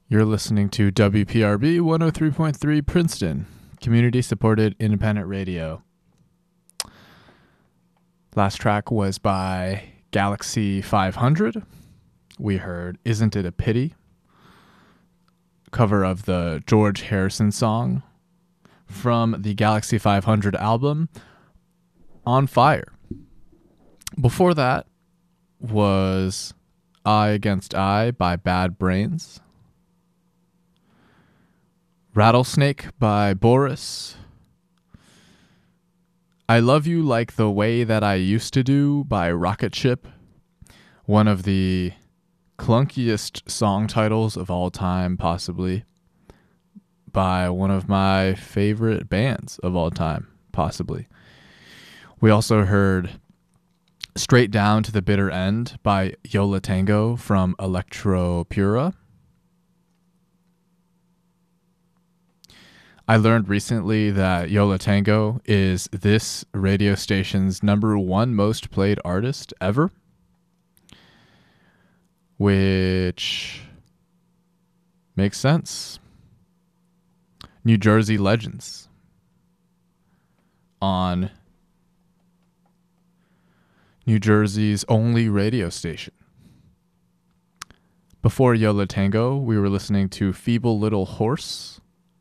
You're listening to WPRB 103.3 Princeton, community-supported independent radio. Last track was by Galaxy 500. We heard Isn't It a Pity, cover of the George Harrison song from the Galaxy 500 album, On Fire. Before that was Eye Against Eye by Bad Brains. Rattlesnake by Boris. I Love You Like the Way That I Used to Do by Rocket Ship, one of the clunkiest song titles of all time, possibly, by one of my favorite bands of all time, possibly. We also heard Straight Down to the Bitter End by Yo La Tengo from Electro Pura. I learned recently that Yo La Tengo is this radio station's #1 most played artist ever, which makes sense. New Jersey Legends on New Jersey's only radio station. Before Yo La Tengo, we were listening to Feeble Little Horse.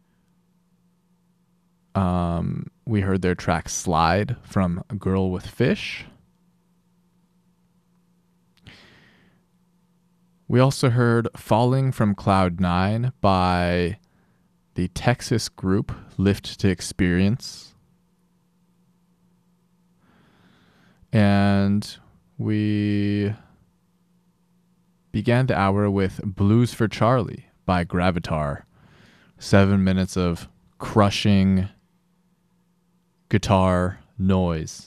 We heard their track Slide from Girl with Fish. We also heard Falling from Cloud 9 by the Texas group Lift to Experience. And we began the hour with Blues for Charlie by Gravatar. 7 minutes of crushing guitar noise.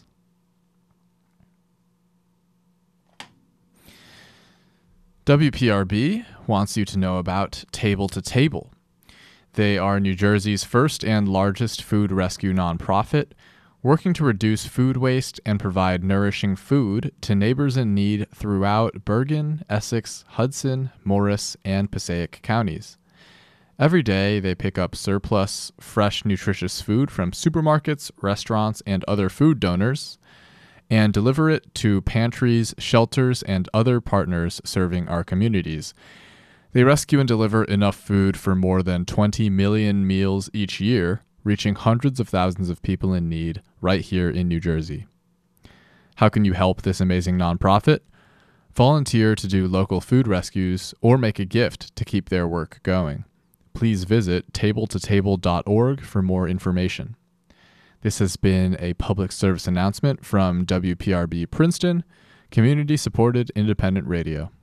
WPRB wants you to know about Table to Table. They are New Jersey's first and largest food rescue nonprofit, working to reduce food waste and provide nourishing food to neighbors in need throughout Bergen, Essex, Hudson, Morris, and Passaic counties. Every day, they pick up surplus, fresh, nutritious food from supermarkets, restaurants, and other food donors, and deliver it to pantries, shelters, and other partners serving our communities. They rescue and deliver enough food for more than 20 million meals each year, reaching hundreds of thousands of people in need right here in New Jersey. How can you help this amazing nonprofit? Volunteer to do local food rescues or make a gift to keep their work going. Please visit tabletotable.org for more information. This has been a public service announcement from WPRB Princeton, community-supported independent radio.